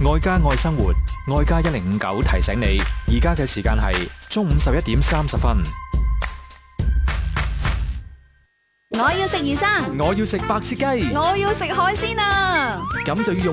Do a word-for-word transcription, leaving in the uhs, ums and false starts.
愛家愛生活，愛家一零五九提醒你，而家嘅時間係中午十一點三十分。 我要食魚生， 我要食白切雞， 我要食海鮮啊！ 咁就要用